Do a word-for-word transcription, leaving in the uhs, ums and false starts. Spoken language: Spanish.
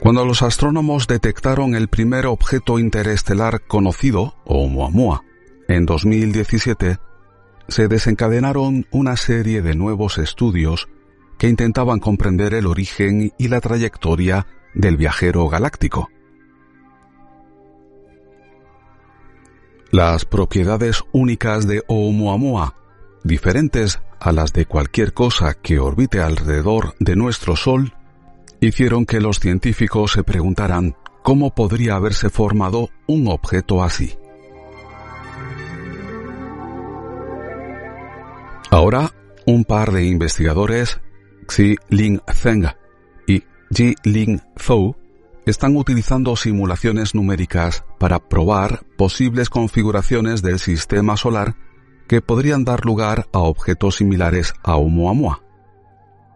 Cuando los astrónomos detectaron el primer objeto interestelar conocido, Oumuamua, en dos mil diecisiete, se desencadenaron una serie de nuevos estudios que intentaban comprender el origen y la trayectoria del viajero galáctico. Las propiedades únicas de Oumuamua, diferentes a las de cualquier cosa que orbite alrededor de nuestro Sol, hicieron que los científicos se preguntaran cómo podría haberse formado un objeto así. Ahora, un par de investigadores, Xi-Ling Zheng y Ji-Ling Zhou, están utilizando simulaciones numéricas para probar posibles configuraciones del sistema solar que podrían dar lugar a objetos similares a Oumuamua.